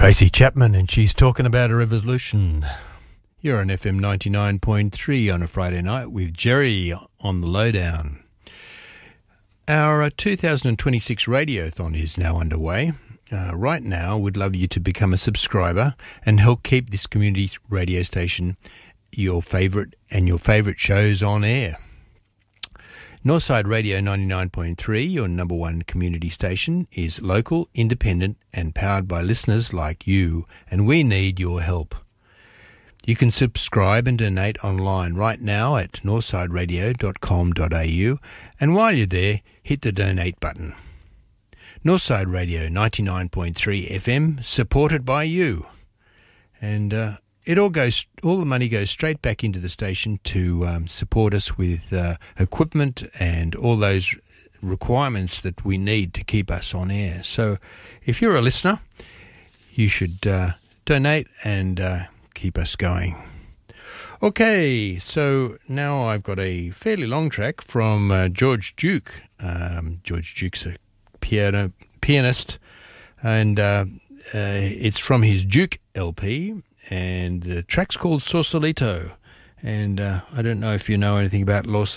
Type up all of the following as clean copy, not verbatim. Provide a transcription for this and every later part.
Tracy Chapman, and she's talking about a revolution. You're on FM 99.3 on a Friday night with Jerry on the lowdown. Our 2026 Radiothon is now underway. Right now, we'd love you to become a subscriber and help keep this community radio station your favourite shows on air. Northside Radio 99.3, your number one community station, is local, independent and powered by listeners like you, and we need your help. You can subscribe and donate online right now at northsideradio.com.au, and while you're there, hit the donate button. Northside Radio 99.3 FM, supported by you. And all the money goes straight back into the station to support us with equipment and all those requirements that we need to keep us on air. So if you're a listener, you should donate and keep us going. Okay, so now I've got a fairly long track from George Duke. George Duke's a pianist, and it's from his Duke LP. And the track's called Sausalito. And I don't know if you know anything about Los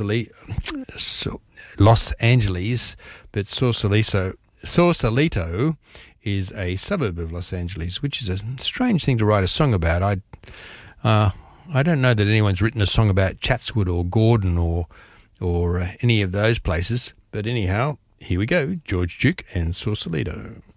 Angeles, but Sausalito is a suburb of Los Angeles, which is a strange thing to write a song about. I don't know that anyone's written a song about Chatswood or Gordon or any of those places. But anyhow, here we go, George Duke and Sausalito.